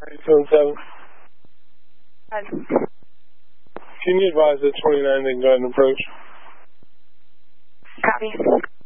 877. Can you advise that 29 then go ahead and approach? Copy.